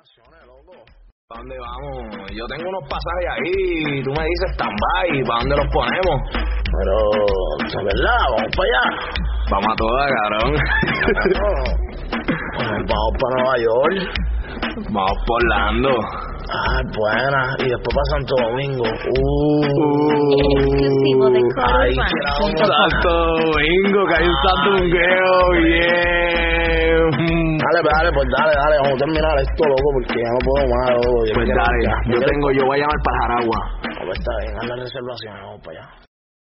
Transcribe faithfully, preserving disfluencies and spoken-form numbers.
¿Para dónde vamos? Yo tengo unos pasajes ahí, tú me dices stand-by, ¿para dónde los ponemos? Pero, ¿es verdad? ¿Vamos para allá? Vamos a todas, cabrón. Bueno, vamos para Nueva York. Vamos por Orlando. Ah, buena. Y después para Santo Domingo. Uh, Exclusivo de Ay, Coruban. Santo Domingo, que hay un santungueo, bien. Dale, pues, dale, pues dale, dale. Vamos a terminar esto, loco, porque ya no puedo más, loco. Yo Pues quiero- dale, ya, yo quiero- tengo, yo voy a llamar para Jaragua. Pues está bien, haz la reservación, vamos para allá.